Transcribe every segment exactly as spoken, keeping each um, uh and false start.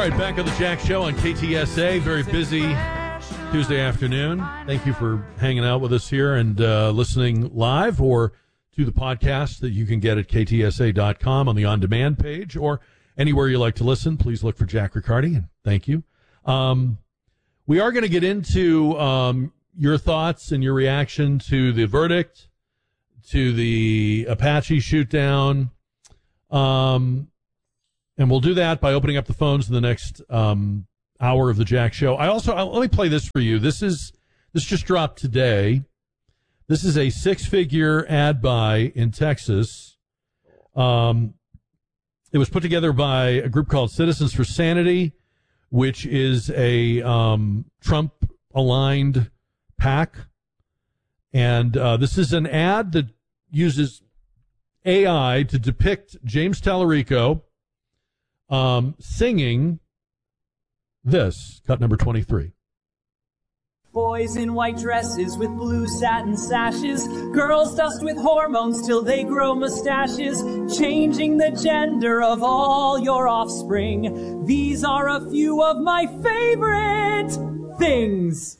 right, back on the Jack Show on K T S A. Very busy Tuesday afternoon. Thank you for hanging out with us here and uh, listening live or to the podcast that you can get at K T S A dot com on the on-demand page or anywhere you like to listen. Please look for Jack Riccardi, and thank you. Um, we are going to get into um, your thoughts and your reaction to the verdict, to the Apache shoot-down, um, and we'll do that by opening up the phones in the next um, hour of the Jack Show. I also I'll, let me play this for you. This is this just dropped today. This is a six-figure ad buy in Texas. Um, it was put together by a group called Citizens for Sanity, which is a um, Trump-aligned PAC. And uh, this is an ad that uses A I to depict James Tallarico um, singing this, cut number twenty-three. Boys in white dresses with blue satin sashes, girls dust with hormones till they grow mustaches, changing the gender of all your offspring. These are a few of my favorite things.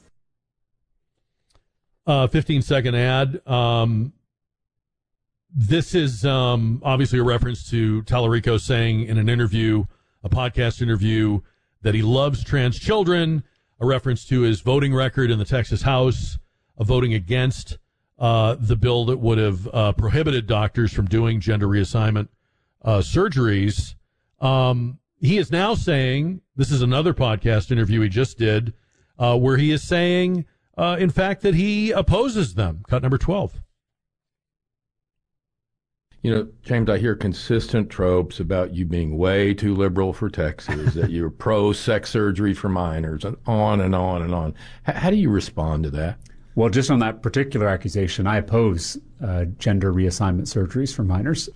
Uh, fifteen second ad. Um, this is um, obviously a reference to Tallarico saying in an interview, a podcast interview, that he loves trans children, a reference to his voting record in the Texas House, a voting against uh, the bill that would have uh, prohibited doctors from doing gender reassignment uh, surgeries. Um, he is now saying, this is another podcast interview he just did, uh, where he is saying, uh, in fact, that he opposes them. Cut number twelve. You know, James, I hear consistent tropes about you being way too liberal for Texas, that you're pro-sex surgery for minors, and on and on and on. H- how do you respond to that? Well, just on that particular accusation, I oppose uh, gender reassignment surgeries for minors.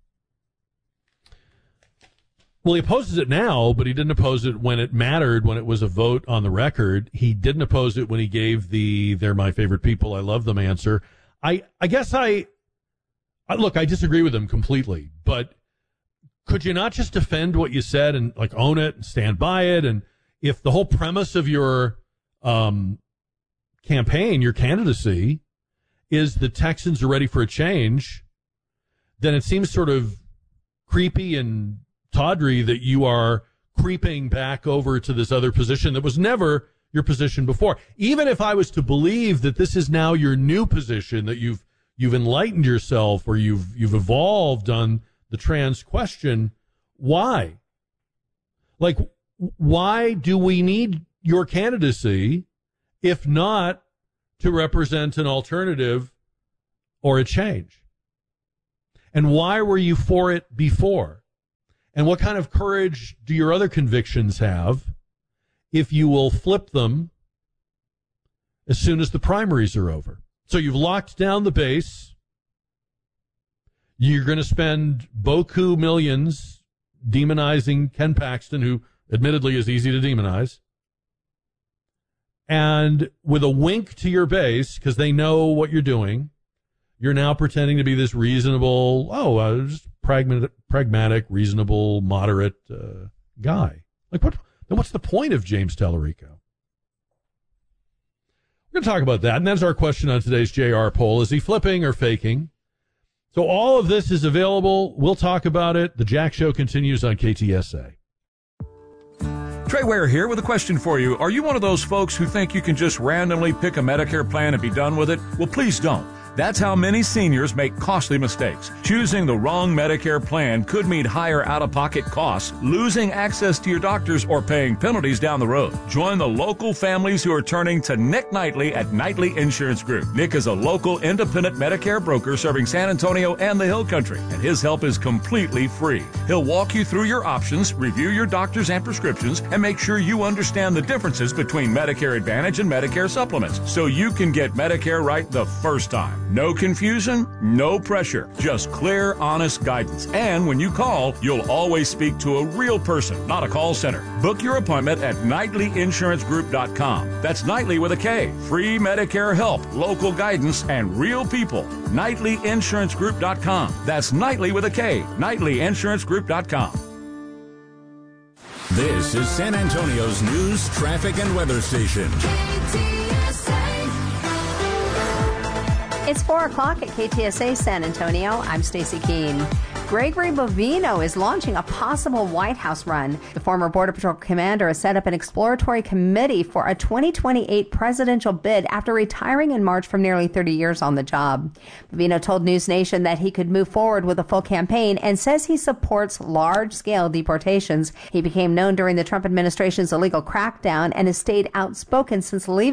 Well, he opposes it now, but he didn't oppose it when it mattered, when it was a vote on the record. He didn't oppose it when he gave the "they're my favorite people, I love them" answer. I, I guess I... Look, I disagree with him completely, but could you not just defend what you said and like own it and stand by it? And if the whole premise of your um, campaign, your candidacy, is the Texans are ready for a change, then it seems sort of creepy and tawdry that you are creeping back over to this other position that was never your position before. Even if I was to believe that this is now your new position, that you've You've enlightened yourself, or you've you've evolved on the trans question. Why? Like, why do we need your candidacy if not to represent an alternative or a change? And why were you for it before? And what kind of courage do your other convictions have if you will flip them as soon as the primaries are over? So you've locked down the base. You're going to spend beaucoup millions demonizing Ken Paxton, who admittedly is easy to demonize. And with a wink to your base, because they know what you're doing, you're now pretending to be this reasonable, oh, uh, just pragmatic, pragmatic, reasonable, moderate uh, guy. Like, what? Then what's the point of James Tallarico? We're going to talk about that, and that's our question on today's J R poll. Is he flipping or faking? So all of this is available. We'll talk about it. The Jack Show continues on K T S A. Trey Ware here with a question for you. Are you one of those folks who think you can just randomly pick a Medicare plan and be done with it? Well, please don't. That's how many seniors make costly mistakes. Choosing the wrong Medicare plan could mean higher out-of-pocket costs, losing access to your doctors, or paying penalties down the road. Join the local families who are turning to Nick Knightley at Knightley Insurance Group. Nick is a local independent Medicare broker serving San Antonio and the Hill Country, and his help is completely free. He'll walk you through your options, review your doctors and prescriptions, and make sure you understand the differences between Medicare Advantage and Medicare Supplements, so you can get Medicare right the first time. No confusion, no pressure, just clear, honest guidance. And when you call, you'll always speak to a real person, not a call center. Book your appointment at Knightley Insurance Group dot com. That's Knightley with a K. Free Medicare help, local guidance, and real people. Knightley Insurance Group dot com. That's Knightley with a K. Knightley Insurance Group dot com. This is San Antonio's news, traffic, and weather station. It's four o'clock at K T S A San Antonio. I'm Stacey Keene. Gregory Bovino is launching a possible White House run. The former Border Patrol commander has set up an exploratory committee for a twenty twenty-eight presidential bid after retiring in March from nearly thirty years on the job. Bovino told News Nation that he could move forward with a full campaign and says he supports large-scale deportations. He became known during the Trump administration's illegal crackdown and has stayed outspoken since leaving